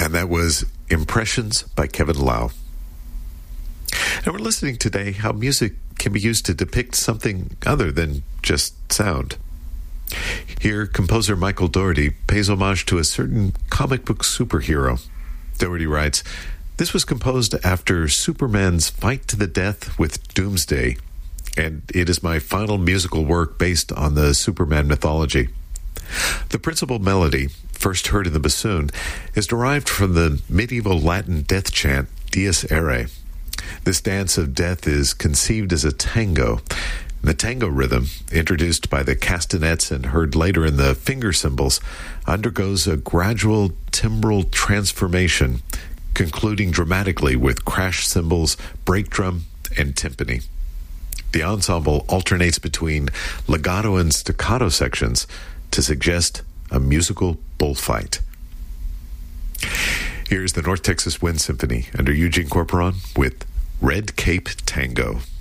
And that was Impressions by Kevin Lau. And we're listening today how music can be used to depict something other than just sound. Here, composer Michael Dougherty pays homage to a certain comic book superhero. Dougherty writes, "This was composed after Superman's fight to the death with Doomsday, and it is my final musical work based on the Superman mythology. The principal melody, first heard in the bassoon, is derived from the medieval Latin death chant Dies Irae. This dance of death is conceived as a tango. The tango rhythm, introduced by the castanets and heard later in the finger cymbals, undergoes a gradual timbral transformation, concluding dramatically with crash cymbals, break drum, and timpani. The ensemble alternates between legato and staccato sections to suggest a musical bullfight." Here's the North Texas Wind Symphony under Eugene Corporon with Red Cape Tango.